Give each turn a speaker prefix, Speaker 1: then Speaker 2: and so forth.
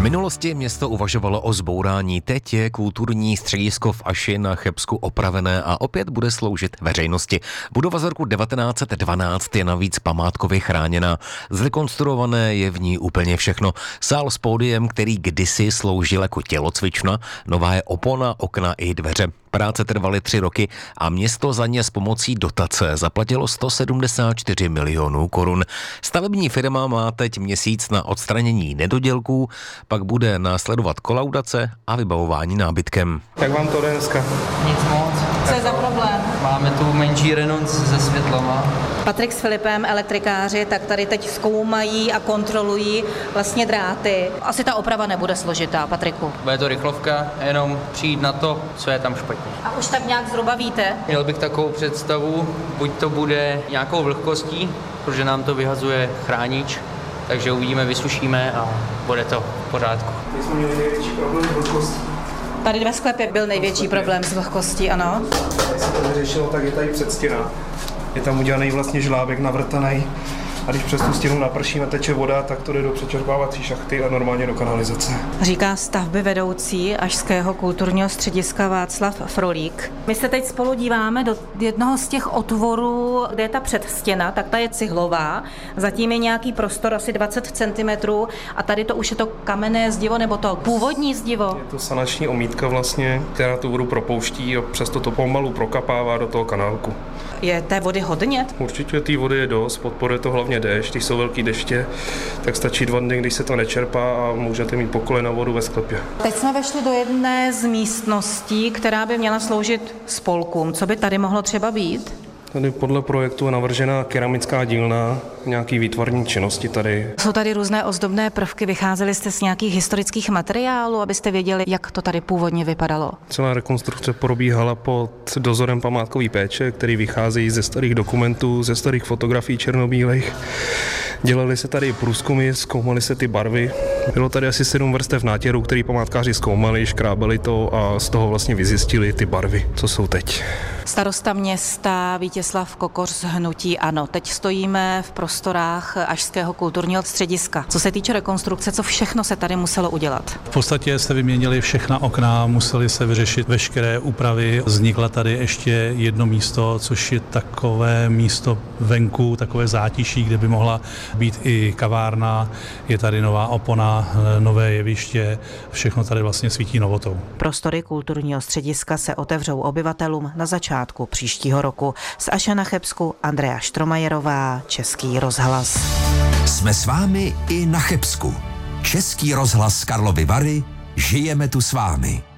Speaker 1: minulosti město uvažovalo o zbourání, teď je kulturní středisko v Aši na Chebsku opravené a opět bude sloužit veřejnosti. Budova z roku 1912 je navíc památkově chráněná. Zrekonstruované je v ní úplně všechno. Sál s pódiem, který kdysi sloužil jako tělocvična, nová je opona, okna i dveře. Práce trvaly 3 roky a město za ně s pomocí dotace zaplatilo 174 milionů korun. Stavební firma má teď měsíc na odstranění nedodělků, pak bude následovat kolaudace a vybavování nábytkem.
Speaker 2: Jak vám to jde dneska?
Speaker 3: Nic moc.
Speaker 4: Co je za problém?
Speaker 3: Máme tu menší renonc se světlama.
Speaker 4: Patrik s Filipem, elektrikáři, tak tady teď zkoumají a kontrolují vlastně dráty. Asi ta oprava nebude složitá, Patriku.
Speaker 3: Bude to rychlovka, jenom přijít na to, co je tam špatně.
Speaker 4: A už tak nějak zhruba víte?
Speaker 3: Měl bych takovou představu, buď to bude nějakou vlhkostí, protože nám to vyhazuje chránič, takže uvidíme, vysušíme a bude to v pořádku.
Speaker 2: My jsme měli největší problém s vlhkostí.
Speaker 4: Tady ve sklepě byl největší problém s vlhkostí, ano.
Speaker 2: Když se to vyřešilo, tak je tady předstěna. Je tam udělaný vlastně žlábek navrtaný. A když přes tu stěnu naprší a teče voda, tak to jde do přečerpávací šachty a normálně do kanalizace.
Speaker 4: Říká stavby vedoucí Ašského kulturního střediska Václav Frolík. My se teď spolu díváme do jednoho z těch otvorů, kde je ta předstěna, tak ta je cihlová. Zatím je nějaký prostor asi 20 cm a tady to už je to kamenné zdivo nebo to původní zdivo.
Speaker 2: Je to sanační omítka vlastně, která tu vodu propouští a přesto to pomalu prokapává do toho kanálku.
Speaker 4: Je té vody hodně?
Speaker 2: Určitě té vody je dost, podporuje to hlavně déšť. Když jsou velký deště, tak stačí 2 dny, když se to nečerpá a můžete mít po kolena vodu ve sklepě.
Speaker 4: Teď jsme vešli do jedné z místností, která by měla sloužit spolkům. Co by tady mohlo třeba být?
Speaker 2: Tady podle projektu je navržena keramická dílna, nějaký výtvarní činnosti tady.
Speaker 4: Jsou tady různé ozdobné prvky, vycházeli jste z nějakých historických materiálů, abyste věděli, jak to tady původně vypadalo?
Speaker 2: Celá rekonstrukce probíhala pod dozorem památkové péče, který vychází ze starých dokumentů, ze starých fotografií černobílých. Dělali se tady průzkumy, zkoumaly se ty barvy. Bylo tady asi 7 vrstev nátěrů, který památkáři zkoumali, škrábali to a z toho vlastně vyzjistili ty barvy, co jsou teď.
Speaker 4: Starosta města Vítězslav Kokoř z hnutí ANO. Teď stojíme v prostorách Ašského kulturního střediska. Co se týče rekonstrukce, co všechno se tady muselo udělat?
Speaker 5: V podstatě se vyměnili všechna okna, museli se vyřešit veškeré úpravy. Vznikla tady ještě jedno místo, což je takové místo venku, takové zátiší, kde by mohla být i kavárna. Je tady nová opona, nové jeviště, všechno tady vlastně svítí novotou.
Speaker 4: Prostory kulturního střediska se otevřou obyvatelům na začátku příštího roku. Z Aše na Chebsku Andrea Štromajerová, Český rozhlas.
Speaker 6: Jsme s vámi i na Chebsku. Český rozhlas Karlovy Vary, žijeme tu s vámi.